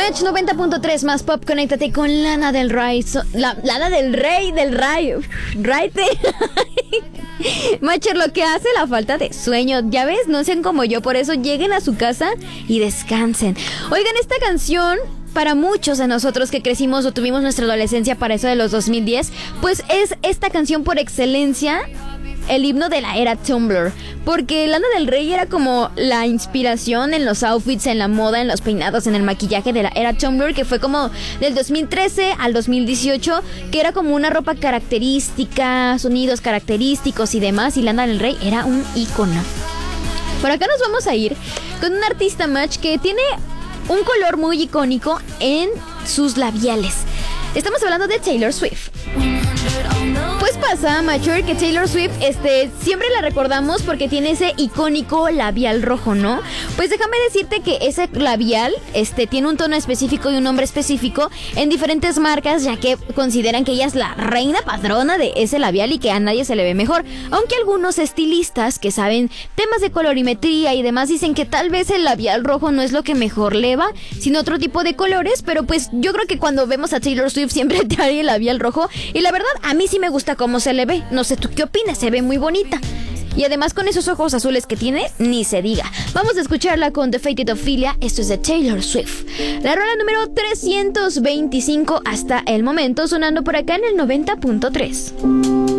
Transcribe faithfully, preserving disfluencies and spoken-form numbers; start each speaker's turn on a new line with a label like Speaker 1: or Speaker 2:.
Speaker 1: Match noventa punto tres más pop, conéctate con Lana del Rey. So, la, Lana del Rey, del Ray. Right. Matcher, lo que hace la falta de sueño. Ya ves, no sean como yo, por eso lleguen a su casa y descansen. Oigan, esta canción, para muchos de nosotros que crecimos o tuvimos nuestra adolescencia para eso de los dos mil diez, pues es esta canción por excelencia, el himno de la era Tumblr, porque Lana del Rey era como la inspiración en los outfits, en la moda, en los peinados, en el maquillaje de la era Tumblr, que fue como del dos mil trece al dos mil dieciocho, que era como una ropa característica, sonidos característicos y demás, y Lana del Rey era un ícono. Por acá nos vamos a ir con un artista match que tiene un color muy icónico en sus labiales. Estamos hablando de Taylor Swift. Pues pasa, Mature, que Taylor Swift este, siempre la recordamos porque tiene ese icónico labial rojo, ¿no? Pues déjame decirte que ese labial este, tiene un tono específico y un nombre específico en diferentes marcas, ya que consideran que ella es la reina patrona de ese labial y que a nadie se le ve mejor. Aunque algunos estilistas que saben temas de colorimetría y demás dicen que tal vez el labial rojo no es lo que mejor le va, sino otro tipo de colores, pero pues yo creo que cuando vemos a Taylor Swift siempre trae el labial rojo y la verdad a mí sí me gusta cómo se le ve. No sé tú qué opinas, se ve muy bonita. Y además con esos ojos azules que tiene, ni se diga. Vamos a escucharla con The Faded Ophelia. Esto es de Taylor Swift. La rola número trescientos veinticinco hasta el momento, sonando por acá en el noventa punto tres.